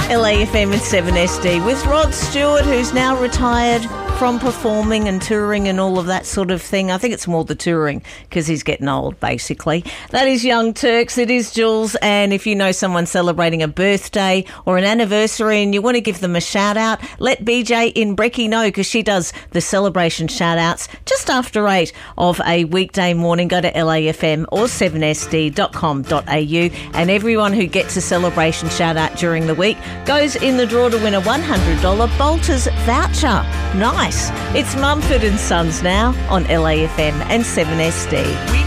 LAFM and 7SD with Rod Stewart, who's now retired from performing and touring and all of that sort of thing. I think it's more the touring because he's getting old, basically. That is Young Turks. It is Jules. And if you know someone celebrating a birthday or an anniversary and you want to give them a shout out, let BJ in Brecky know because she does the celebration shout outs just after 8 of a weekday morning. Go to LAFM or 7sd.com.au and everyone who gets a celebration shout out during the week goes in the draw to win a $100 Bolters voucher. Nice. It's Mumford and Sons now on LAFM and 7SD.